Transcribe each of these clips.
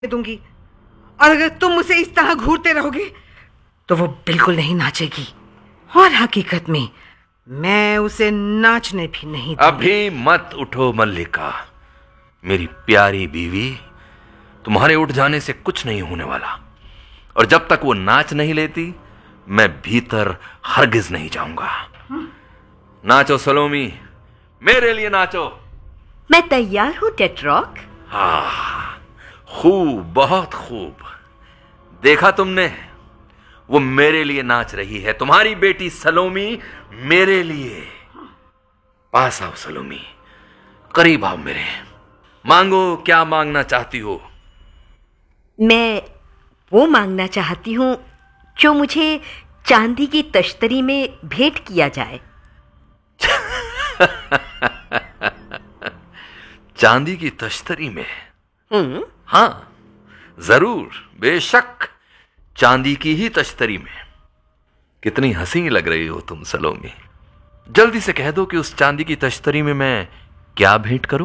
दूंगी, और अगर तुम उसे इस तरह घूरते रहोगे तो वो बिल्कुल नहीं नाचेगी, और हकीकत में मैं उसे नाचने भी नहीं दूंगी। अभी मत उठो मल्लिका, मेरी प्यारी बीवी। तुम्हारे उठ जाने से कुछ नहीं होने वाला, और जब तक वो नाच नहीं लेती मैं भीतर हरगिज नहीं जाऊंगा। नाचो सलोमी, मेरे लिए नाचो। मैं तैयार हूं टेट्रॉक। हाँ, खूब, बहुत खूब। देखा तुमने, वो मेरे लिए नाच रही है, तुम्हारी बेटी सलोमी मेरे लिए। पास आओ सलोमी, करीब आओ मेरे। मांगो, क्या मांगना चाहती हो? मैं वो मांगना चाहती हूं जो मुझे चांदी की तश्तरी में भेंट किया जाए। चांदी की तश्तरी में? हाँ, जरूर, बेशक, चांदी की ही तश्तरी में। कितनी हसीन लग रही हो तुम सलोमी। जल्दी से कह दो कि उस चांदी की तश्तरी में मैं क्या भेंट करूं?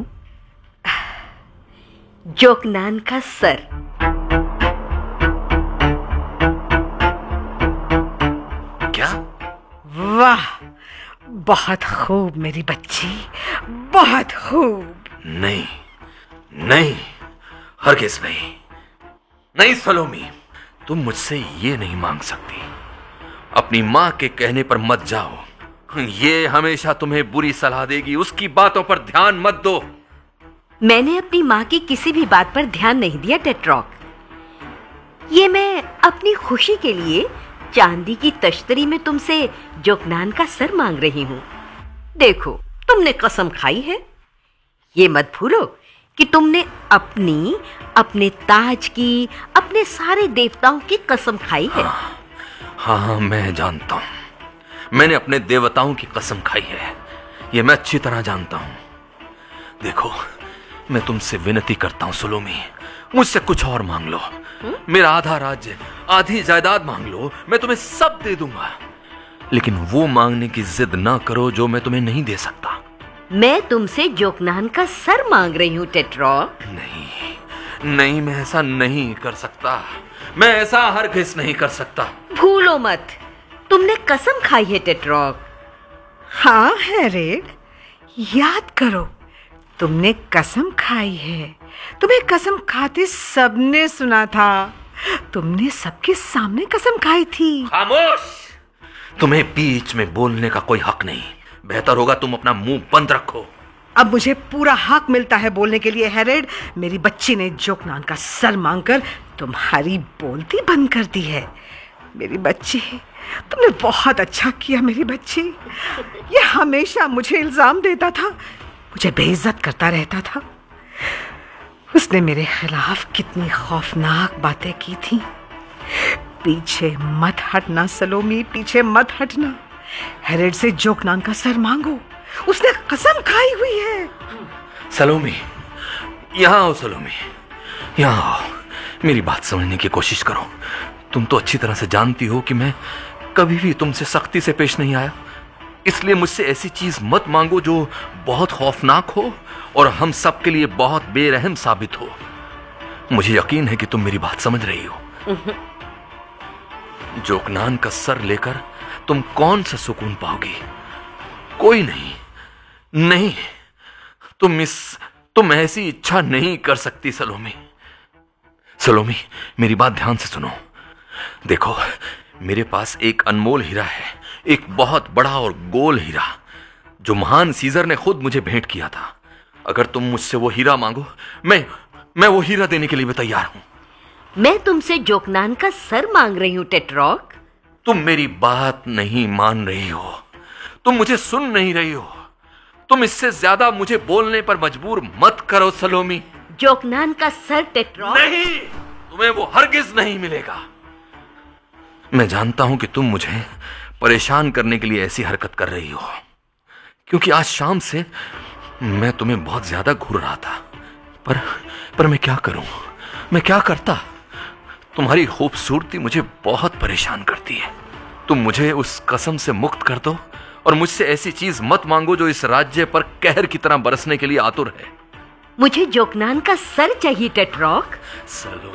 जोकनान का सर। क्या? वाह, बहुत खूब मेरी बच्ची, बहुत खूब। नहीं, नहीं, हरगिज़ नहीं। नहीं सलोमी, तुम मुझसे ये नहीं मांग सकती। अपनी मां के कहने पर मत जाओ, ये हमेशा तुम्हें बुरी सलाह देगी। उसकी बातों पर ध्यान मत दो। मैंने अपनी मां की किसी भी बात पर ध्यान नहीं दिया टेट्रॉक। ये मैं अपनी खुशी के लिए चांदी की तश्तरी में तुमसे जोकनान का सर मांग रही हूं। देखो, तुमने कसम खाई है, ये मत भूलो कि तुमने अपने ताज की, अपने सारे देवताओं की कसम खाई है। हाँ, मैं जानता हूं, मैंने अपने देवताओं की कसम खाई है, ये मैं अच्छी तरह जानता हूं। देखो, मैं तुमसे विनती करता हूं सलोमी, मुझसे कुछ और मांग लो। मेरा आधा राज्य, आधी जायदाद मांग लो, मैं तुम्हें सब दे दूंगा। लेकिन वो मांगने की जिद ना करो जो मैं तुम्हें नहीं दे सकता। मैं तुमसे जोकनान का सर मांग रही हूं टेट्रॉक। नहीं, नहीं, मैं ऐसा नहीं कर सकता। मैं ऐसा हरगिज़ नहीं कर सकता। भूलो मत, तुमने कसम खाई है टेट्रॉक। हाँ हैरेड, याद करो, तुमने कसम खाई है। तुम्हें कसम खाते सबने सुना था। तुमने सबके सामने कसम खाई थी। खामोश! तुम्हें बीच में बोलने का कोई हक नहीं। बेहतर होगा तुम अपना मुंह बंद रखो। अब मुझे पूरा हक मिलता है बोलने के लिए हैरेड। मेरी बच्ची ने जोकनान का सर मांगकर तुम्हारी बोलती बंद कर दी है। मेरी बच्ची, तुमने बहुत अच्छा किया मेरी बच्ची। ये हमेशा मुझे इल्जाम देता था, मुझे बेइज्जत करता रहता था। उसने मेरे खिलाफ कितनी खौफनाक बातें की थी। पीछे मत हटना सलोमी, पीछे मत हटना। हैरेड से जोकनान का सर मांगो, उसने कसम खाई हुई है। सलोमी, यहाँ आओ सलोमी, यहाँ आओ। मेरी बात समझने की कोशिश करो। तुम तो अच्छी तरह से जानती हो कि मैं कभी भी तुमसे सख्ती से पेश नहीं आया। इसलिए मुझसे ऐसी चीज मत मांगो जो बहुत खौफनाक हो और हम सब के लिए बहुत बेरहम साबित हो। मुझे यकीन है कि तुम मेरी बात समझ रही हो। जोकनान का सर लेकर तुम कौन सा सुकून पाओगी? कोई नहीं। नहीं, तुम ऐसी इच्छा नहीं कर सकती सलोमी। सलोमी, मेरी बात ध्यान से सुनो। देखो, मेरे पास एक अनमोल हीरा है, एक बहुत बड़ा और गोल हीरा, जो महान सीजर ने खुद मुझे भेंट किया था। अगर तुम मुझसे वो हीरा मांगो, मैं वो हीरा देने के लिए भी तैयार हूं। मैं तुमसे जोकनान का सर मांग रही हूं टेट्रॉक। तुम मेरी बात नहीं मान रही हो, तुम मुझे सुन नहीं रही हो। तुम इससे ज्यादा मुझे बोलने पर मजबूर मत करो सलोमी। जोकनान का सर टेट्रॉक। नहीं, तुम्हें वो हरगिज नहीं मिलेगा। मैं जानता हूं कि तुम मुझे परेशान करने के लिए ऐसी हरकत कर रही हो, क्योंकि आज शाम से मैं तुम्हें बहुत ज्यादा घूर रहा था। पर मैं क्या करूं? मैं क्या करता? तुम्हारी खूबसूरती मुझे बहुत परेशान करती है। तुम मुझे उस कसम से मुक्त कर दो और मुझसे ऐसी चीज मत मांगो जो इस राज्य पर कहर की तरह बरसने के लिए आतुर है। मुझे जोकनान का सर चाहिए टेट्रॉक। सलोनी।